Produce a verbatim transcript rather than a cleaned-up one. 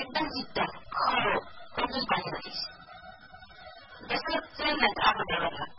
एकदम चित्त खरो कोही पनि रहेछ। जसले प्रेमलाई प्राप्त गर्दा